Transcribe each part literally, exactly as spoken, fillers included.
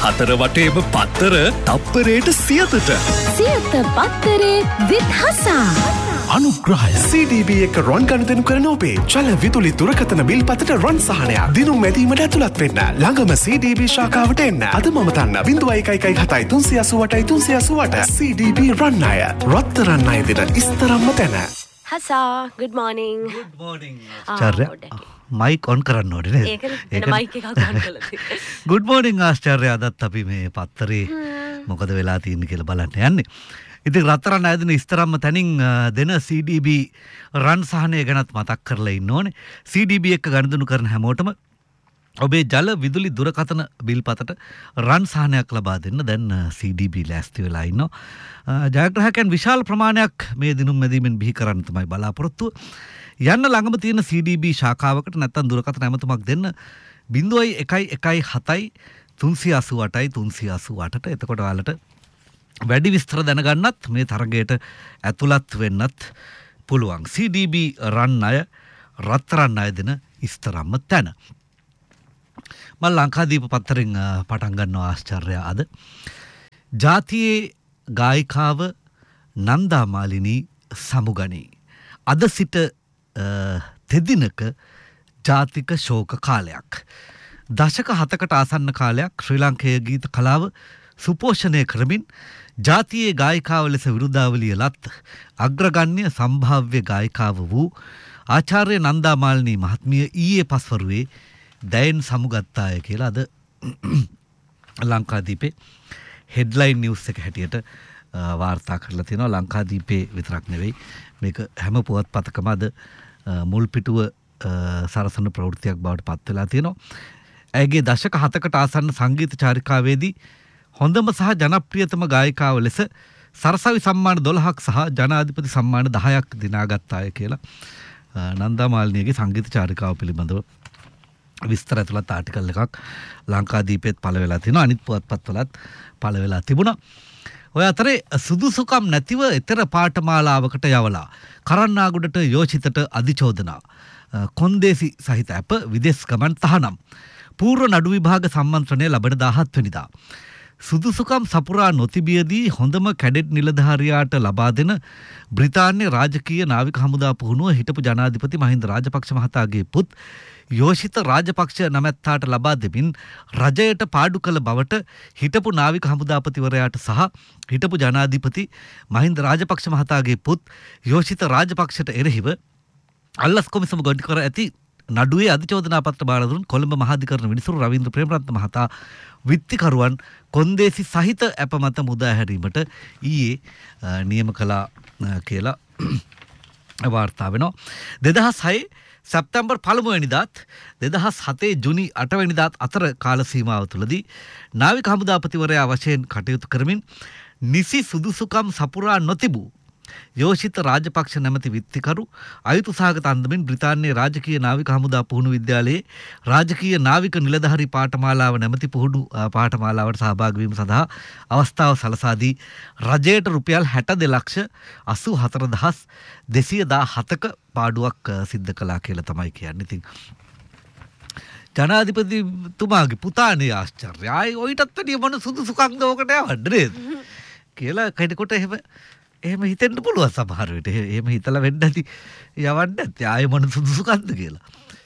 හතර වටේම පත්තර තප්පරයට සියයට. සියත පත්තරේ විත් හසා. අනුග්‍රහය සී ඩී බී එක රොන් ගනුදෙනු කරන ඔබේ ජල විදුලි දුරකථන බිල් පතට රොන් සහනයක් දිනුම් මැදීමට ඇතුළත් වෙන්න. ළඟම සී ඩී බී ශාඛාවට එන්න. අද මම තන්න බිංදුව එකයි එකයි හතයි තුන්සිය අසූඅටයි තුන්සිය අසූඅට. සී ඩී බී රන් අය රත්තරන් අය දින ඉස්තරම්ම තැන. හසා good morning. good morning ආචාර්ය. මයික් ඔන් කරන්න ඕනේ නේද? ඒක මයික් එක ඔන් කළා. good morning ආචාර්ය. අදත් අපි මේ පත්තරේ මොකද වෙලා තියෙන්නේ කියලා බලන්න යන්නේ. ඉතින් රත්තරන් අය දින ඉස්තරම්ම තැනින් දෙන සී ඩී බී රන් සහනය ගැනත් මතක් කරලා ඉන්න ඕනේ. සී ඩී බී එක ගනුදෙනු කරන හැමෝටම ඔබේ ජල විදුලි දුරකථන බිල් පතට රන් සහනයක් ලබා දෙන්න දැන් සී ඩී බී ලෑස්ති වෙලා ඉන්නවා. ජයග්‍රාහකයන් විශාල ප්‍රමාණයක් මේ දිනුම් මැදීමෙන් බිහි කරන්න තමයි බලාපොරොත්තුව. යන්න ළඟම තියෙන සී ඩී බී ශාඛාවකට නැත්නම් දුරකථන ඇමතුමක් දෙන්න බිංදුව එකයි එකයි හතයි තුන්සිය අසූඅටයි තුන්සිය අසූඅටට. එතකොට ඔයාලට වැඩි විස්තර දැනගන්නත් මේ තරගයට ඇතුළත් වෙන්නත් පුළුවන්. සී ඩී බී රන් අය රත්තරන් අය දෙන ඉස්තරම්ම තැන. මම ලංකාදීප පත්තරෙන් පටන් ගන්නවා ආශ්චර්ය. අද ජාතියේ ගායිකාව නන්දා මාලිනී සමුගනී. අද සිට තෙදිනක ජාතික ශෝක කාලයක්. දශක හතකට ආසන්න කාලයක් ශ්‍රී ලාංකේය ගීත කලාව සුපෝෂණය කරමින් ජාතියේ ගායිකාව ලෙස විරුදාවලිය ලත් අග්‍රගණ්‍ය සම්භාව්‍ය ගායිකාව වූ ආචාර්ය නන්දා මාලිනී මහත්මිය ඊයේ පස්වරුවේ දැයෙන් සමුගත්තාය කියලා අද ලංකාදීපේ හෙඩ්ලයින් නිවුස් එක හැටියට වාර්තා කරලා තියෙනවා. ලංකාදීපේ විතරක් නෙවෙයි මේක හැම පුවත්පතකම අද මුල් පිටුව සරසන ප්‍රවෘත්තියක් බවට පත් වෙලා තියෙනවා. ඇයගේ දශක හතකට ආසන්න සංගීත චාරිකාවේදී හොඳම සහ ජනප්‍රියතම ගායිකාව ලෙස සරසවි සම්මාන දොළහක් සහ ජනාධිපති සම්මාන දහයක් දිනාගත්තාය කියලා නන්දා මාලිනියගේ සංගීත චාරිකාව පිළිබඳව විස්තර ඇතුළත් ආටිකල් එකක් ලංකාදීපෙත් පළ වෙලා තියෙනවා. අනිත් පුවත්පත්වලත් පළ වෙලා තිබුණා. ඔය අතරේ සුදුසුකම් නැතිව ඊතර පාඨමාලාවකට යවලා කරන්නාගොඩට යෝෂිතට අධිචෝදනා කොන්දේසි සහිත අප විදේශ ගමන් තහනම් පූර්ව නඩු විභාග සම්මන්ත්‍රණය ලබන දාහත් වෙනිදා සුදුසුකම් සපුරා නොතිබියදී හොඳම කැඩෙට් නිලධාරියාට ලබා දෙන බ්‍රිතාන්‍ය රාජකීය නාවික හමුදා පුහුණුව හිටපු ජනාධිපති මහින්ද රාජපක්ෂ මහතාගේ පුත් යෝෂිත රාජපක්ෂ නමැත්තාට ලබා දෙමින් රජයට පාඩු කළ බවට හිටපු නාවික හමුදාපතිවරයාට සහ හිටපු ජනාධිපති මහින්ද රාජපක්ෂ මහතාගේ පුත් යෝෂිත රාජපක්ෂට එරෙහිව අල්ලස් කොමිසම ගොඩ කර ඇති නඩුවේ අධිචෝදනා පත්‍ර බාර දුන් කොළඹ මහාධිකරණ විනිසුරු රවීන්ද්‍ර ප්‍රේමරත්න මහතා විත්තිකරුවන් කොන්දේසි සහිත අප මත මුදා හැරීමට ඊයේ නියම කළා කියලා වාර්තා වෙනවා. දෙදහස් හය සැප්තැම්බර් පළමුවෙනිදාත් දෙදහස් හතේ ජුනි අටවැනිදාත් අතර කාල සීමාව තුළදී නාවික හමුදාපතිවරයා වශයෙන් කටයුතු කරමින් නිසි සුදුසුකම් සපුරා නොතිබූ යෝෂිත රාජපක්ෂ නැමැති විත්තිකරු අයුතු සහගත අන්දමින් බ්‍රිතාන්‍ය රාජකීය නාවික හමුදා පුහුණු විද්‍යාලයේ රාජකීය නාවික නිලධාරී පාඨමාලාව නැමැති පුහුණු පාඨමාලාවට සහභාගී වීම සඳහා අවස්ථාව සලසා දී රජයට රුපියල් හැටදෙක ලක්ෂ අසූ හතර දහස් දෙසිය දාහතක පාඩුවක් සිද්ධ කළා කියලා තමයි කියන්නේ. ඉතින් ජනාධිපතිතුමාගේ පුතානේ ආශ්චර්යයි. ආයි ඔයිටත් වැඩිය මොන සුදුසුකම්ද ඔකට යවන්න නේද කියලා කෙනෙකුට එහෙම එහෙම හිතෙන්න පුළුවන් සමහර විට. එහෙම හිතලා වෙන්න ඇති යවන්න නැත්නම් ආයෙ මොන සුදුසුකම්ද කියලා.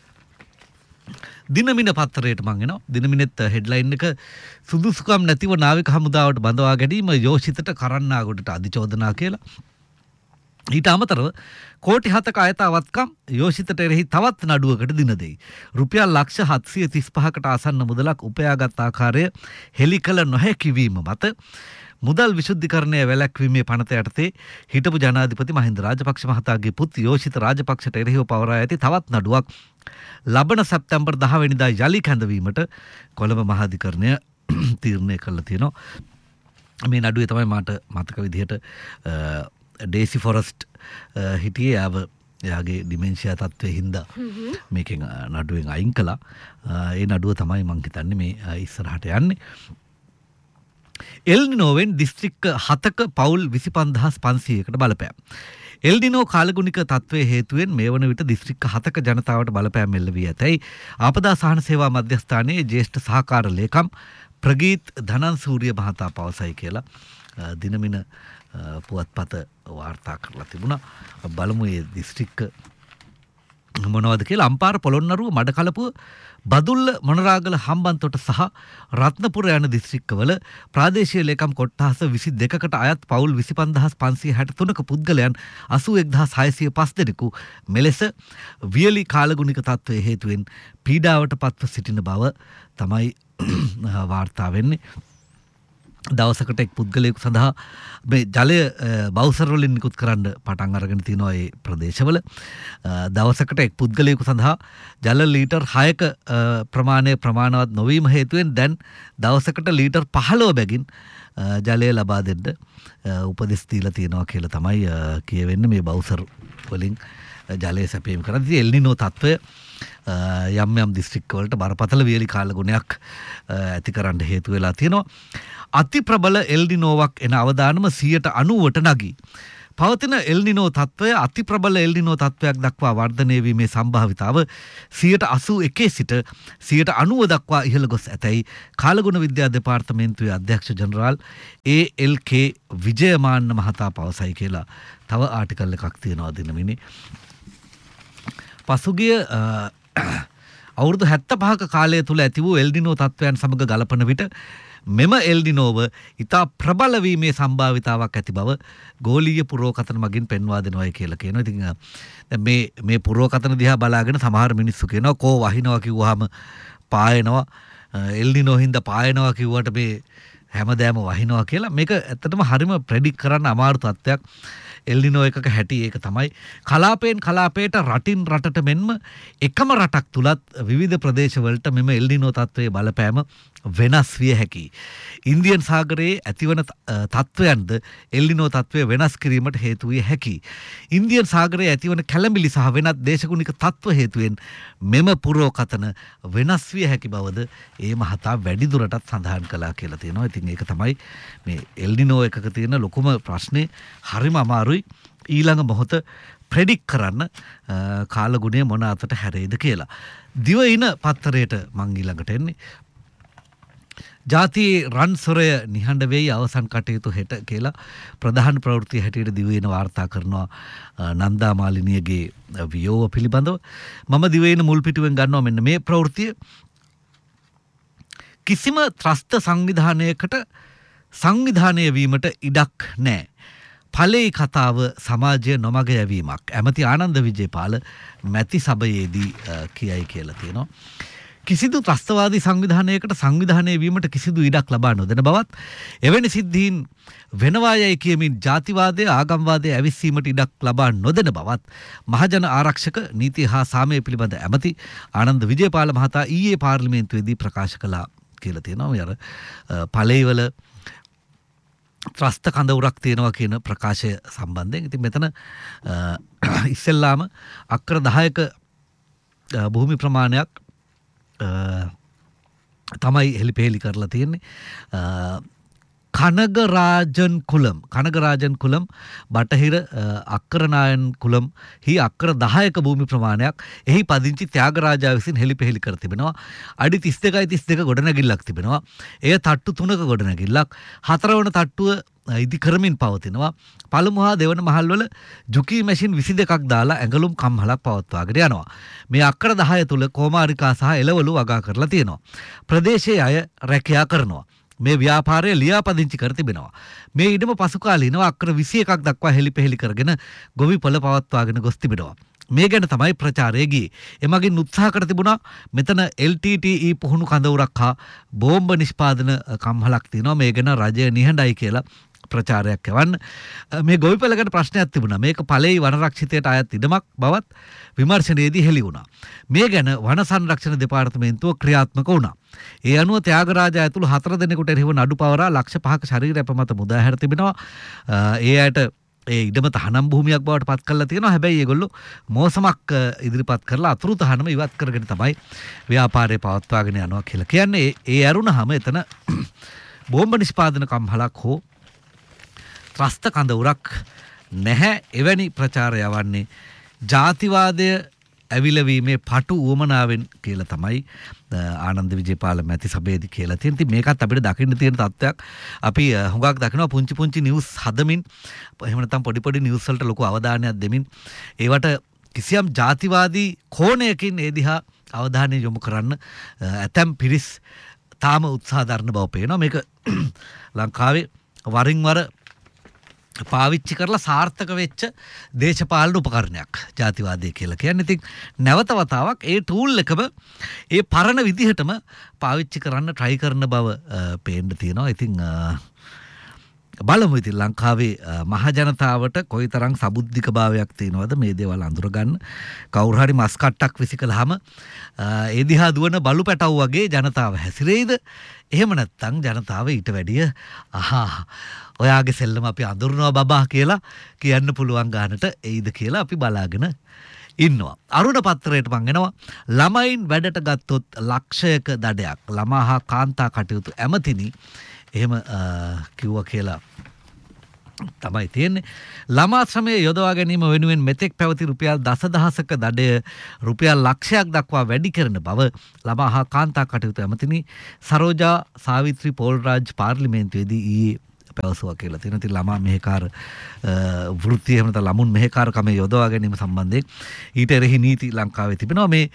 දිනමින පත්තරයට මං එනවා. දිනමිනෙත් හෙඩ්ලයින් එක සුදුසුකම් නැතිව නාවික හමුදාවට බඳවා ගැනීම යෝෂිතට කරන්නාගොඩට අධිචෝදනා කියලා. ඊට අමතරව කෝටි හතක අයතාවත්කම් යෝෂිතට එරෙහි තවත් නඩුවකට දින දෙයි. රුපියල් ලක්ෂ හත්සිය තිස් පහකට ආසන්න මුදලක් උපයාගත් ආකාරය හෙළි කළ නොහැකි වීම මත මුදල් විශුද්ධිකරණය වැළැක්වීමේ පනත යටතේ හිටපු ජනාධිපති මහින්ද රාජපක්ෂ මහතාගේ පුත් යෝෂිත රාජපක්ෂට එරෙහිව පවරා ඇති තවත් නඩුවක් ලබන සැප්තැම්බර් දහ වෙනිදා යලි කැඳවීමට කොළඹ මහාධිකරණය තීරණය කළා තියෙනවා. මේ නඩුවේ තමයි මට මතක විදිහට ඩේසි ෆොරස්ට් හිටියේ ආව එයාගේ ඩිමෙන්ෂියා තත්ත්වයේ හින්දා මේකෙන් නඩුවෙන් අයින් කළා. ඒ නඩුව තමයි මං හිතන්නේ මේ ඉස්සරහට යන්නේ. එල්නිනෝවෙන් දිස්ත්‍රික්ක හතක පවුල් විසිපන්දහස් පන්සීයකට බලපෑම්. එල්නිනෝ කාලගුණික තත්ත්වයේ හේතුවෙන් මේ වන විට දිස්ත්‍රික්ක හතක ජනතාවට බලපෑම් එල්ල වී ඇතැයි ආපදා සහන සේවා මධ්‍යස්ථානයේ ජ්‍යෙෂ්ඨ සහකාර ලේකම් ප්‍රගීත් ධනන්සූරිය මහතා පවසයි කියලා දිනමින පුවත්පත වාර්තා කරලා තිබුණා. බලමු මේ දිස්ත්‍රික්ක මොනවද කියලා. අම්පාර පොළොන්නරුව මඩකලපුව බදුල්ල මොනරාගල හම්බන්තොට සහ රත්නපුර යන දිස්ත්‍රික්කවල ප්‍රාදේශීය ලේකම් කොට්ටාස විසි දෙකකට අයත් පවුල් විසිපන්දහස් පන්සිය හැට තුනක පුද්ගලයන් අසූ එක්දහස් හයසිය පස් දෙනෙකු මෙලෙස වියලි කාලගුණික තත්ත්වය හේතුවෙන් පීඩාවට පත්ව සිටින බව තමයි වාර්තා වෙන්නේ. දවසකට එක් පුද්ගලයෙකු සඳහා මේ ජලය බවුසර් වලින් නිකුත් කරන්න පටන් අරගෙන තිනවා ඒ ප්‍රදේශවල. දවසකට එක් පුද්ගලයෙකු සඳහා ජල ලීටර් හයක ප්‍රමාණය ප්‍රමාණවත් නොවීම හේතුවෙන් දැන් දවසකට ලීටර් පහළොව බැගින් ජලය ලබා දෙන්න උපදෙස් දීලා තියෙනවා කියලා තමයි කියවෙන්නේ. මේ බවුසර් වලින් ජලය සැපයීම කරන්නේ. ඉතින් එල් නිනෝ තත්ත්වය යම් යම් දිස්ත්‍රික්කවලට බරපතල වියලි කාලගුණයක් ඇති කරන්න හේතු වෙලා තියෙනවා. අති ප්‍රබල එල් නිනෝවක් එන අවදානම සියයට අනූවට නගී. පවතින එල් නිනෝ තත්ත්වය අති ප්‍රබල එල් නිනෝ තත්ත්වයක් දක්වා වර්ධනය වීමේ සම්භාවිතාව සියයට අසූ එකේ සිට සියයට අනූව දක්වා ඉහළ ගොස් ඇතැයි කාලගුණ විද්‍යා දෙපාර්තමේන්තුවේ අධ්‍යක්ෂ ජනරාල් ඒ එල් කේ විජයමාන්න මහතා පවසයි කියලා තව ආටිකල් එකක් තියෙනවා දිනමිනේ. පසුගිය අවුරුදු හැත්තෑ පහක කාලය තුළ ඇති වූ එල් නිනෝ තත්ත්වයන් සමග ගලපන විට මෙම එල් නිනෝව ඉතා ප්‍රබල වීමේ සම්භාවිතාවක් ඇති බව ගෝලීය පුරෝකථන මගින් පෙන්වා දෙනවායි කියලා කියනවා. ඉතින් මේ මේ පුරෝකථන දිහා බලාගෙන සමහර මිනිස්සු කියනවා කෝ වහිනවා කිව්වහම පායනවා, එල් නිනෝ හින්දා පායනවා කිව්වට මේ හැමදෑම වහිනවා කියලා. මේක ඇත්තටම හරිම ප්‍රෙඩික්ට් කරන්න අමාරු තත්ත්වයක්. එල් නිනෝ එකක හැටි ඒක තමයි. කලාපයෙන් කලාපයට රටින් රටට මෙන්ම එකම රටක් තුලත් විවිධ ප්‍රදේශවලට මෙම එල් නිනෝ තත්ත්වයේ බලපෑම වෙනස් විය හැකියි. ඉන්දියන් සාගරයේ ඇතිවන තත්ත්වයන්ද එල් නිනෝ තත්ත්වය වෙනස් කිරීමට හේතු විය හැකියි. ඉන්දියන් සාගරයේ ඇතිවන කැළඹිලි සහ වෙනත් දේශගුණික තත්ත්ව හේතුවෙන් මෙම පුරෝකථන වෙනස් විය හැකි බවද ඒ මහතා වැඩිදුරටත් සඳහන් කළා කියලා තියෙනවා. ඉතින් ඒක තමයි මේ එල් නිනෝ එකක තියෙන ලොකුම ප්‍රශ්නේ. හරිම අමාරුයි ඊළඟ මොහොත ප්‍රෙඩික් කරන්න කාලගුණය මොන අතට හැරෙයිද කියලා. දිවයින පත්තරයට මං ඊළඟට එන්නේ. ජාතියේ රන් සොරය නිහඬ වෙයි අවසන් කටයුතු හෙට කියලා ප්‍රධාන ප්‍රවෘත්තිය හැටියට දිවයින වාර්තා කරනවා නන්දා මාලිනියගේ වියෝව පිළිබඳව. මම දිවයින මුල් පිටුවෙන් ගන්නවා මෙන්න මේ ප්‍රවෘත්තිය. කිසිම ත්‍රස්ත සංවිධානයකට සංවිධානය වීමට ඉඩක් නැහැ. ඵලයේ කතාව සමාජය නොමග යැවීමක්. ඇමති ආනන්ද විජේපාල මැති සභයේදී කියයි කියලා තියෙනවා. කිසිදු ත්‍රස්තවාදී සංවිධානයකට සංවිධානය වීමට කිසිදු ඉඩක් ලබා නොදෙන බවත්, එවැනි සිද්ධීන් වෙනවා යයි කියමින් ජාතිවාදය ආගම්වාදය ඇවිස්සීමට ඉඩක් ලබා නොදෙන බවත් මහජන ආරක්ෂක නීතිය හා සාමය පිළිබඳ ඇමති ආනන්ද විජේපාල මහතා ඊයේ පාර්ලිමේන්තුවේදී ප්‍රකාශ කළා කියලා තියෙනවා. මේ අර ඵලයේවල ත්‍රස්ත කඳවුරක් තියෙනවා කියන ප්‍රකාශය සම්බන්ධයෙන්. ඉතින් මෙතන ඉස්සෙල්ලාම අක්‍ර දහයක භූමි ප්‍රමාණයක් තමයි හෙළිපෙහෙලි කරලා තියෙන්නේ. කනගරාජන් කුලම් කනගරාජන් කුලම් බටහිර අක්කරනායන් කුලම් හි අක්කර දහයක භූමි ප්‍රමාණයක් එහි පදිංචි ත්‍යාගරාජා විසින් හෙළිපෙහෙලි කර තිබෙනවා. අඩි තිස් දෙකයි තිස් දෙක ගොඩනැගිල්ලක් තිබෙනවා. එය තට්ටු තුනක ගොඩනැගිල්ලක්. හතරවන තට්ටුව ඉදි කරමින් පවතිනවා. පළමු හා දෙවන මහල්වල ජුකී මැෂින් විසි දෙකක් දාලා ඇඟලුම් කම්හලක් පවත්වාගෙන යනවා. මේ අක්කර දහය තුල කෝමාරිකා සහ එළවලු වගා කරලා තියෙනවා. ප්‍රදේශයේ අය රැකියා කරනවා. මේ ව්‍යාපාරය ලියාපදිංචි කර තිබෙනවා. මේ ඉඩම පසු කාලීනව අක්කර විසි එකක් දක්වා හෙළිපෙහෙලි කරගෙන ගොවි පොළ පවත්වාගෙන ගොස් තිබෙනවා. මේ ගැන තමයි ප්‍රචාරය ගියේ. එමගින් උත්සාහ කර තිබුණා මෙතන එල් ටී ටී ඊ පුහුණු කඳවුරක් හා බෝම්බ නිෂ්පාදන කම්හලක් තියෙනවා. මේ ගැන රජය නිහඬයි කියලා ප්‍රචාරයක් යවන්න. මේ ගොවිපළකට ප්‍රශ්නයක් තිබුණා. මේක ඵලයේ වනරක්ෂිතයට අයත් ඉඩමක් බවත් විමර්ශනයේදී හෙළි වුණා. මේ ගැන වන සංරක්ෂණ දෙපාර්තමේන්තුව ක්‍රියාත්මක වුණා. ඒ අනුව ත්‍යාගරාජා ඇතුළු හතර දෙනෙකුට එරෙහිව නඩු පවරා ලක්ෂ පහක ශරීර අපමත මුදා හැර තිබෙනවා. ඒ අයට ඒ ඉඩම තහනම් භූමියක් බවට පත් කරලා තියෙනවා. හැබැයි ඒගොල්ලෝ මෝසමක් ඉදිරිපත් කරලා අතුරු තහනම ඉවත් කරගෙන තමයි ව්‍යාපාරය පවත්වාගෙන යනවා කියලා කියන්නේ. ඒ ඇරුණාම එතන බෝම්බ නිෂ්පාදන කම්හලක් හෝ ත්‍රස්ත කඳවුරක් නැහැ. එවැනි ප්‍රචාරය යවන්නේ ජාතිවාදය ඇවිලවීමේ පටු උවමනාවෙන් කියලා තමයි ආනන්ද විජේපාල මැති සභාවේදී කියලා තියෙන. ඉතින් මේකත් අපිට දකින්න තියෙන තත්ත්වයක්. අපි හුඟක් දකිනවා පුංචි පුංචි නිවුස් හදමින් එහෙම නැත්නම් පොඩි පොඩි නිවුස් වලට ලොකු අවධානයක් දෙමින් ඒවට කිසියම් ජාතිවාදී කෝණයකින් ඒ දිහා අවධානය යොමු කරන්න ඇතැම් පිරිස් තාම උත්සාහ දරන බව පේනවා. මේක ලංකාවේ වරින් වර පාවිච්චි කරලා සාර්ථක වෙච්ච දේශපාලන උපකරණයක් ජාතිවාදය කියලා කියන්නේ. ඉතින් නැවත වතාවක් ඒ ටූල් එකම ඒ පරණ විදිහටම පාවිච්චි කරන්න try කරන බව පේන්න තියෙනවා. ඉතින් බලමු ඉතින් ලංකාවේ මහ ජනතාවට කොයිතරම් සබුද්ධික භාවයක් තියෙනවද මේ දේවල් අඳුරගන්න. කවුරු හරි මස් කට්ටක් විසි කළාම ඒ දිහා දුවන බලු පැටව් වගේ ජනතාව හැසිරෙයිද? එහෙම නැත්නම් ජනතාව ඊට වැඩිය අහා ඔයාගේ සෙල්ලම අපි අඳුරනවා බබා කියලා කියන්න පුළුවන් ගන්නට එයිද කියලා අපි බලාගෙන ඉන්නවා. අරුණ පත්‍රයට මං එනවා. ළමයින් වැඩට ගත්තොත් ලක්ෂයක දඩයක් ළමා හා කාන්තා කටයුතු ඇමතිනි එහෙම කිව්වා කියලා තමයි තියෙන්නේ. ළමා ශ්‍රමය යොදවා ගැනීම වෙනුවෙන් මෙතෙක් පැවති රුපියල් දසදහසක දඩය රුපියල් ලක්ෂයක් දක්වා වැඩි කරන බව ළමා හා කාන්තා කටයුතු ඇමතිනි සරෝජා සාවිත්‍රි පෝල්රාජ් පාර්ලිමේන්තුවේදී ඊයේ පැවසුවා කියලා තියෙනවා. ඉතින් ළමා මෙහෙකාර වෘත්තිය එහෙම නැත්නම් ළමුන් මෙහෙකාරකම යොදවා ගැනීම සම්බන්ධයෙන් ඊට එරෙහි නීති ලංකාවේ තිබෙනවා. මේ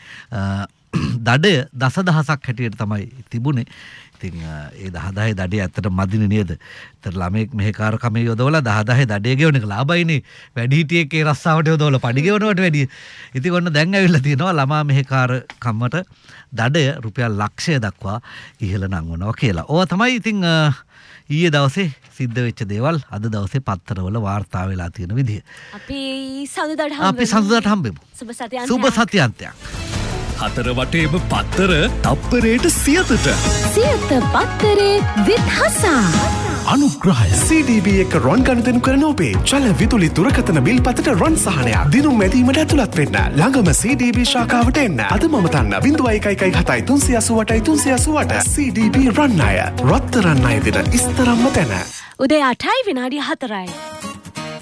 දඩය දසදහසක් හැටියට තමයි තිබුණේ. ඉතින් ඒ දහදහේ දඩේ ඇත්තට මදිනේ නේද? ඒතර ළමෙක් මෙහෙකාරකම යොදවලා දහදහේ දඩේ ගෙවන එක ලාභයිනේ. වැඩිහිටියෙක් ඒ රස්සාවට යොදවලා පඩි ගෙවනවට වැඩිය. ඉතින් ඔන්න දැන් ඇවිල්ලා තියෙනවා ළමා මෙහෙකාරකමට දඩය රුපියල් ලක්ෂය දක්වා ඉහළ නංවනවා කියලා. ඕවා තමයි ඉතින් ඊයේ දවසේ සිද්ධ වෙච්ච දේවල් අද දවසේ පත්තරවල වාර්තා වෙලා තියෙන විදිය. අපි සඳුදාට හම්බෙමු. අපි සඳුදාට හම්බෙමු. සුබ සතියන්තයක්. සුබ සතියන්තයක්. හතර වටේම පත්තර තප්පරයට සියතට. සියත පත්තරේ විත් හසා. අනුග්‍රහය සී ඩී බී එක රොන් ගනුදෙනු කරන ඔබේ චල විදුලි දුරකථන බිල් පතට රොන් සහනයක් දිනුම් මැදීමට ඇතුළත් වෙන්න. ළඟම සී ඩී බී ශාඛාවට එන්න. අද මම තන්න බිංදුවයි එකයි එකයි හතයි තුන්සිය අසූ අටයි තුන්සිය අසූ අට. සී ඩී බී රන් අය රත්තරන් අය දෙන ඉස්තරම්ම තැන. උදේ අටයි විනාඩි හතරයි.